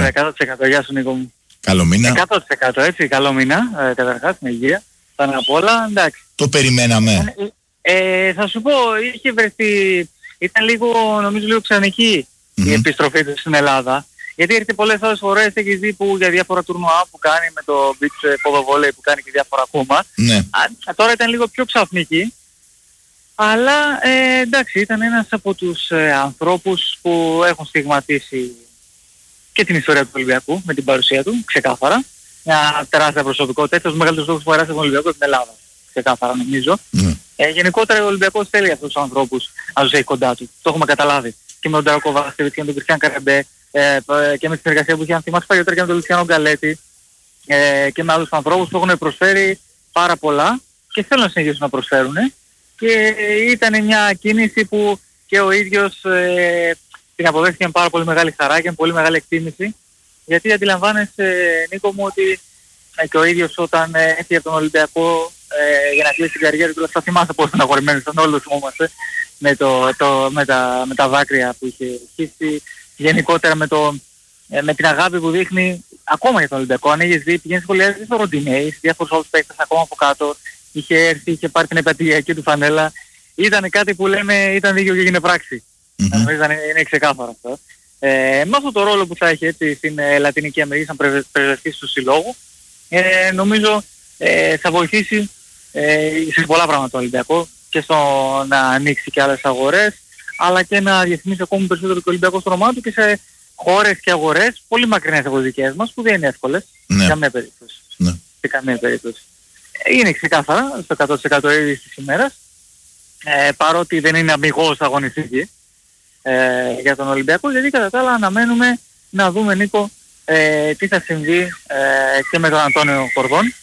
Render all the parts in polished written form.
Βέβαια, 100%. Γεια σου Νίκο μου. Καλό μήνα. 100% έτσι, καλό μήνα. Καταρχάς, με υγεία. Πάνω απ' όλα, εντάξει. Το περιμέναμε. Θα σου πω, είχε βρεθεί, ήταν νομίζω λίγο ξανική η επιστροφή του στην Ελλάδα. Γιατί έρχεται πολλές άλλες φορές, έχεις δει που για διάφορα τουρνουά που κάνει με το beach ποδοβόλεϊ που κάνει και διάφορα ακόμα. Ναι. Τώρα ήταν λίγο πιο ξαφνική. Αλλά εντάξει, ήταν ένας από τους ανθρώπους που έχουν στιγματίσει και την ιστορία του Ολυμπιακού με την παρουσία του, ξεκάθαρα. Μια τεράστια προσωπικότητα, έτσι ως μεγαλύτερος λόγος που παράσει τον Ολυμπιακό στην Ελλάδα. Ξεκάθαρα νομίζω. Γενικότερα ο Ολυμπιακός θέλει αυτούς τους ανθρώπους να τους έχει κοντά του. Το έχουμε καταλάβει. Και με τον Ντάρκο Βάσεβιτς και με τον Κριστιαν Καρεμπέ και με τη συνεργασία που είχε, αν θυμάσαι παλιότερα, και με τον Λουτσιάνο Γκαλέτη και με άλλους ανθρώπους που έχουν προσφέρει πάρα πολλά και θέλουν να συνεχίσουν να προσφέρουν. Και ήταν μια κίνηση που και ο ίδιος την αποδέχθηκε με πάρα πολύ μεγάλη χαρά και με πολύ μεγάλη εκτίμηση. Γιατί αντιλαμβάνεσαι, Νίκο μου, ότι και ο ίδιος όταν έφυγε από τον Ολυμπιακό για να κλείσει την καριέρα του, θα θυμάσαι πώς ήταν αγορημένος, ήταν όλοι θυμόμαστε, με τα δάκρυα που είχε χύσει, γενικότερα με την αγάπη που δείχνει ακόμα για τον Ολυμπιακό. Αν έχεις δει, πηγαίνει σχολιάζει στο Ροντινέι, διάφορους άλλους παίκτες ακόμα από κάτω, είχε έρθει, είχε πάρει την επατειακή του φανέλα. Ήταν κάτι που λέμε ήταν δίκαιο και έγινε πράξη. Είναι ξεκάθαρο αυτό. Με αυτό το ρόλο που θα έχει έτσι στην Λατινική Αμερική σαν πρεσβευτής του συλλόγου, νομίζω θα βοηθήσει σε πολλά πράγματα το Ολυμπιακό και στο να ανοίξει και άλλες αγορές, αλλά και να διεθνίσει ακόμη περισσότερο το Ολυμπιακό στο όνομά του και σε χώρες και αγορές πολύ μακρινές από τις δικές μας, που δεν είναι εύκολες σε καμία περίπτωση. Σε καμία περίπτωση. Είναι ξεκάθαρα στο 100% ήδη της ημέρας, παρότι δεν είναι αμιγώς αγωνιστική για τον Ολυμπιακό, γιατί κατά τα άλλα αναμένουμε να δούμε, Νίκο, τι θα συμβεί και με τον Αντώνιο Κορδόν.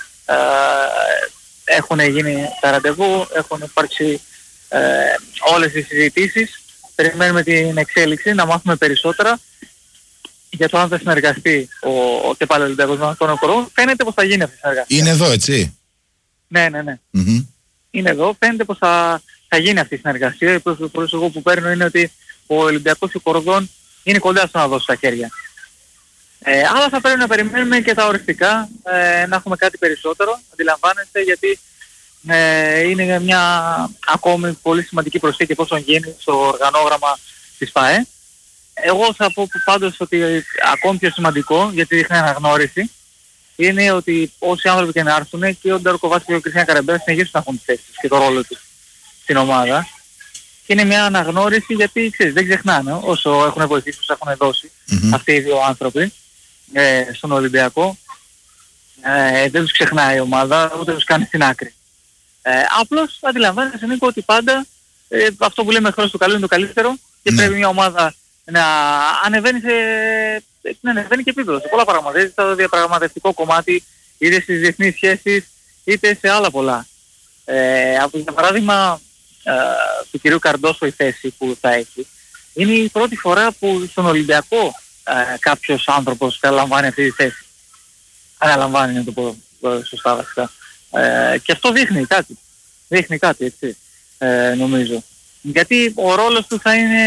Έχουν γίνει τα ραντεβού, έχουν υπάρξει όλες οι συζητήσεις. Περιμένουμε την εξέλιξη, να μάθουμε περισσότερα για το αν θα συνεργαστεί και πάλι ο Ολυμπιακός με τον Αντώνιο Κορδόν. Φαίνεται πως θα γίνει αυτή η συνεργασία. Είναι εδώ, έτσι. Ναι. Είναι εδώ, φαίνεται πως θα γίνει αυτή η συνεργασία. Η πληροφορία εγώ που παίρνω είναι ότι ο Ολυμπιακός και ο Κορδόν είναι κοντά στο να δώσει τα χέρια. Αλλά θα πρέπει να περιμένουμε και τα οριστικά, να έχουμε κάτι περισσότερο, αντιλαμβάνεστε, γιατί είναι μια ακόμη πολύ σημαντική προσθήκη εφόσον γίνει στο οργανόγραμμα της ΠΑΕ. Εγώ θα πω πάντως ότι ακόμη πιο σημαντικό, γιατί δείχνει αναγνώριση, είναι ότι όσοι άνθρωποι και να έρθουν, και ο Ντάρκο Βάσεβιτς και ο Κριστιαν Καρεμπέ συνεχίσουν να έχουν τις θέσεις και το ρόλο τους στην ομάδα. Και είναι μια αναγνώριση, γιατί ξέρεις, δεν ξεχνάνε όσο έχουν βοηθήσει, όσο έχουν δώσει αυτοί οι δύο άνθρωποι στον Ολυμπιακό. Δεν τους ξεχνάει η ομάδα, ούτε τους κάνει στην άκρη. Απλώς αντιλαμβάνεσαι, Νίκο, ότι πάντα αυτό που λέμε χρόνος του καλού είναι το καλύτερο και πρέπει μια ομάδα να ανεβαίνει και επίπεδο σε πολλά πράγματα. Είτε στο διαπραγματευτικό κομμάτι, είτε στις διεθνείς σχέσεις, είτε σε άλλα πολλά. Για παράδειγμα του κυρίου Καρντόσο η θέση που θα έχει, είναι η πρώτη φορά που στον Ολυμπιακό κάποιος άνθρωπος θα λαμβάνει αυτή τη θέση. Αναλαμβάνει, να το πω σωστά βασικά. Και αυτό δείχνει κάτι. Δείχνει κάτι, έτσι, νομίζω. Γιατί ο ρόλος του θα είναι...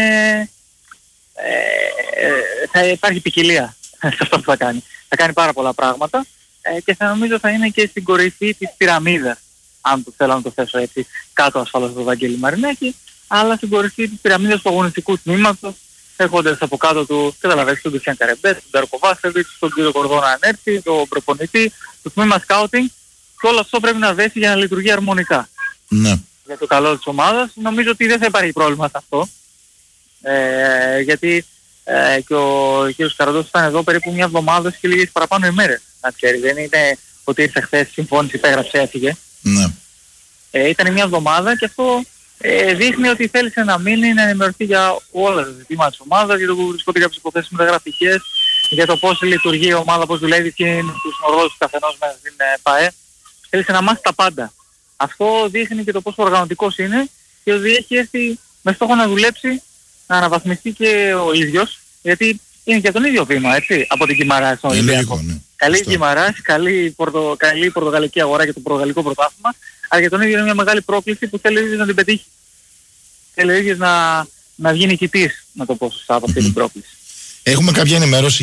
θα υπάρχει ποικιλία σε αυτό που θα κάνει. Θα κάνει πάρα πολλά πράγματα και νομίζω θα είναι και στην κορυφή της πυραμίδας, αν το θέλω να το θέσω έτσι, κάτω ασφαλώς από τον Βαγγέλη Μαρινάκη, αλλά στην κορυφή της πυραμίδας του αγωνιστικού τμήματος, έχοντας από κάτω του, καταλαβαίνεις, τον Κριστιαν Καρεμπέ, τον Ντάρκο Βάσεβιτς, τον κύριο Κορδόν αν έρθει, τον προπονητή, το τμήμα σκάουτινγκ, και όλο αυτό πρέπει να δέσει για να λειτουργεί αρμονικά. Ναι. Για το καλό της ομάδας. Νομίζω ότι δεν θα υπάρχει πρόβλημα σε αυτό. Γιατί και ο κύριος Καραντός ήταν εδώ περίπου μια εβδομάδα και λίγες παραπάνω ημέρες. Να ξέρει, δεν είναι ότι ήρθε χθες, συμφώνησε, υπέγραψε, έφυγε. Ναι. Ήταν μια εβδομάδα και αυτό δείχνει ότι θέλησε να μείνει, να ενημερωθεί για όλα τα ζητήματα της ομάδας, για το που βρισκόνται κάποιες υποθέσεις μεταγραφικές, για το πώς λειτουργεί η ομάδα, πώς δουλεύει και τους ορδόσεις του καθενός μέσα στην ΠΑΕ. Θέλησε να μάθει τα πάντα. Αυτό δείχνει και το πόσο οργανωτικός είναι και ότι έχει έρθει με στόχο να δουλέψει, να αναβαθμιστεί και ο ίδιος, γιατί είναι και τον ίδιο βήμα, έτσι, από την Κιμαρά στον Ολυμπιακό. Ναι. Καλή Κιμαράς, καλή πορτογαλική αγορά και το πορτογαλικό πρωτάθλημα, αλλά για τον ίδιο είναι μια μεγάλη πρόκληση που θέλει ο ίδιος να την πετύχει. Θέλει ο ίδιος να βγει νικητής, να το πω σωστά, από αυτή την πρόκληση. Έχουμε κάποια ενημέρωση